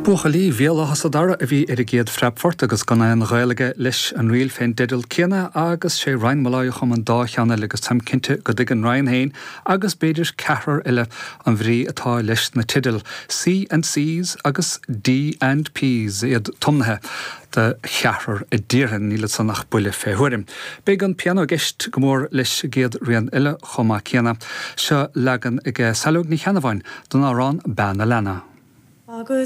Buchalí bhéal hasadara a bhí ar a géad freapfort agus gan an ghailige leis an riil féin didal céanna agus sé rein maláide chum an dá cheanna legus tam cinnte go dig an rein hain agus beidir cehar ile an bhrí atá leis na tidal C&Cs agus D&Ps iad tumnathe de chearar i ddíran níle san nach buile féhuirim. Big an piano gist gomór leis géad rian ile chuma céanna se legan ag salúg ní cheanahhain don árán banna lena. Agus